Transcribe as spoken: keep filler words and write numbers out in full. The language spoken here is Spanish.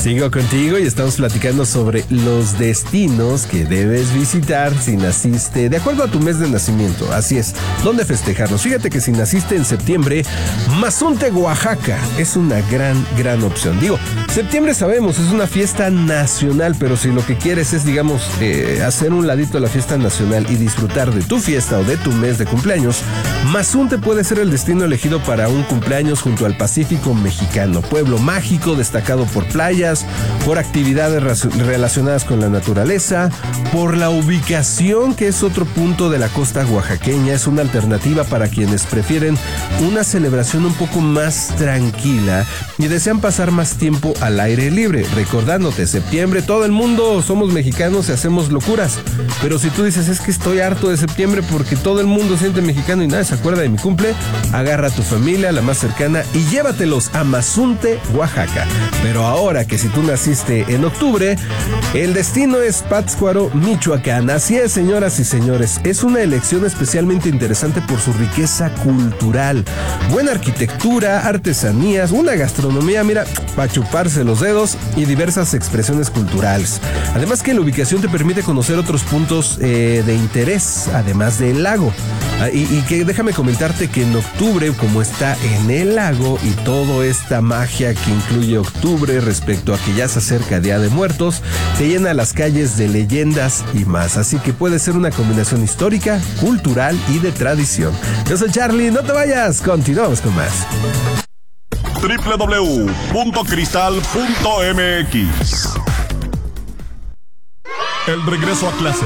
Sigo contigo y estamos platicando sobre los destinos que debes visitar si naciste de acuerdo a tu mes de nacimiento. Así es, ¿dónde festejarlos? Fíjate que si naciste en septiembre, Mazunte, Oaxaca es una gran, gran opción. Digo, septiembre sabemos, es una fiesta nacional, pero si lo que quieres es, digamos, eh, hacer un ladito a la fiesta nacional y disfrutar de tu fiesta o de tu mes de cumpleaños, Mazunte puede ser el destino elegido para un cumpleaños junto al Pacífico mexicano. Pueblo mágico, destacado por playas, por actividades relacionadas con la naturaleza, por la ubicación, que es otro punto de la costa oaxaqueña. Es una alternativa para quienes prefieren una celebración un poco más tranquila y desean pasar más tiempo al aire libre. Recordándote, septiembre, todo el mundo somos mexicanos y hacemos locuras, pero si tú dices, es que estoy harto de septiembre porque todo el mundo se siente mexicano y nadie se acuerda de mi cumple, agarra a tu familia, la más cercana, y llévatelos a Mazunte, Oaxaca. Pero ahora que si tú naciste en octubre, el destino es Pátzcuaro, Michoacán. Así es, señoras y señores, es una elección especialmente interesante por su riqueza cultural, buena arquitectura, artesanías, una gastronomía, mira, para chuparse los dedos, y diversas expresiones culturales. Además que la ubicación te permite conocer otros puntos eh, de interés, además del lago. Ah, y, y que déjame comentarte que en octubre, como está en el lago y toda esta magia que incluye octubre respecto a que ya se acerca Día de Muertos, te llena las calles de leyendas y más. Así que puede ser una combinación histórica, cultural y de tradición. Yo soy Charlie, no te vayas, continuamos con más. doble u doble u doble u punto cristal punto m x. El regreso a clase.